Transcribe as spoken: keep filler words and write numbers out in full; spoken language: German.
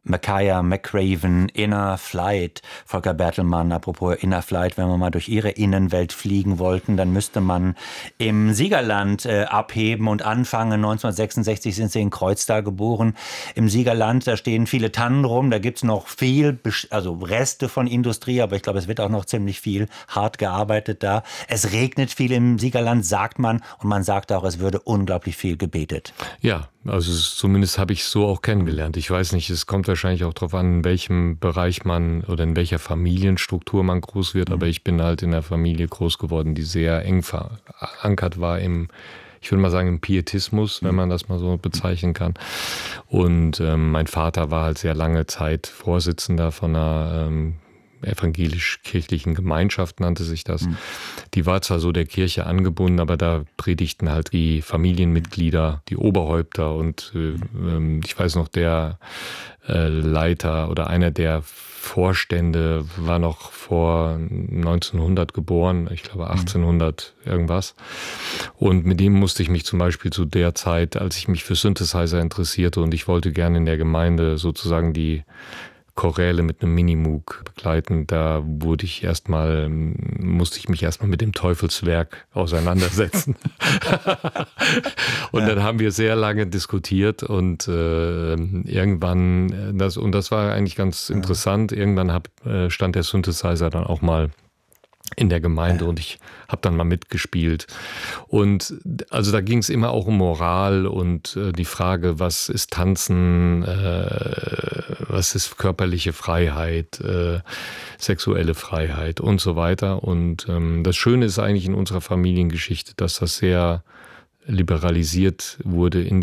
Makaya McCraven, Inner Flight. Volker Bertelmann, apropos Inner Flight, wenn wir mal durch Ihre Innenwelt fliegen wollten, dann müsste man im Siegerland äh, abheben und anfangen. neunzehnhundertsechsundsechzig sind Sie in Kreuztal geboren. Im Siegerland, da stehen viele Tannen rum, da gibt es noch viel, also Reste von Industrie, aber ich glaube, es wird auch noch ziemlich viel hart gearbeitet da. Es regnet viel im Siegerland, sagt man, und man sagt auch, es würde unglaublich viel gebetet. Ja, also zumindest habe ich es so auch kennengelernt. Ich weiß nicht, es kommt wahrscheinlich auch darauf an, in welchem Bereich man oder in welcher Familienstruktur man groß wird, mhm. aber ich bin halt in einer Familie groß geworden, die sehr eng verankert war im, ich würde mal sagen, im Pietismus, wenn man das mal so bezeichnen kann. Und ähm, mein Vater war halt sehr lange Zeit Vorsitzender von einer ähm, evangelisch-kirchlichen Gemeinschaft, nannte sich das. Mhm. Die war zwar so der Kirche angebunden, aber da predigten halt die Familienmitglieder, die Oberhäupter und äh, äh, ich weiß noch, der äh, Leiter oder einer der Vorstände war noch vor neunzehnhundert geboren, ich glaube achtzehnhundert irgendwas. Und mit dem musste ich mich zum Beispiel zu der Zeit, als ich mich für Synthesizer interessierte und ich wollte gerne in der Gemeinde sozusagen die Choräle mit einem Minimoog begleiten. Da wurde ich erstmal, musste ich mich erstmal mit dem Teufelswerk auseinandersetzen. Und ja. Dann haben wir sehr lange diskutiert und äh, irgendwann, das, und das war eigentlich ganz interessant, irgendwann hab, äh, stand der Synthesizer dann auch mal in der Gemeinde und ich habe dann mal mitgespielt. Und also da ging es immer auch um Moral und äh, die Frage, was ist Tanzen, äh, was ist körperliche Freiheit, äh, sexuelle Freiheit und so weiter. Und ähm, das Schöne ist eigentlich in unserer Familiengeschichte, dass das sehr liberalisiert wurde in